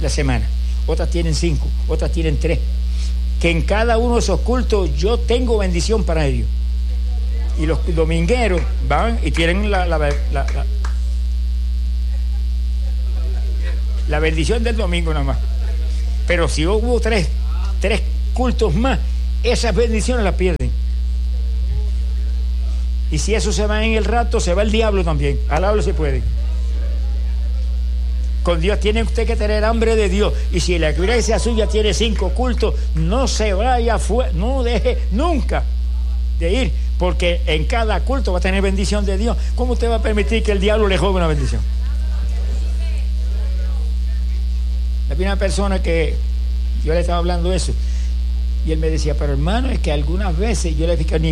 la semana, otras tienen 5, otras tienen 3. Que en cada uno de esos cultos yo tengo bendición para ellos. Y los domingueros van y tienen la bendición del domingo nada más. Pero si hubo tres cultos más, esas bendiciones las pierden. Y si eso se va en el rato, se va el diablo también. Al diablo se puede. Con Dios tiene usted que tener hambre de Dios. Y si la iglesia suya tiene 5 cultos, no se vaya fuera, no deje nunca de ir, porque en cada culto va a tener bendición de Dios. ¿Cómo usted va a permitir que el diablo le juegue una bendición? Había una persona que yo le estaba hablando eso y él me decía, pero hermano, es que algunas veces yo le dije,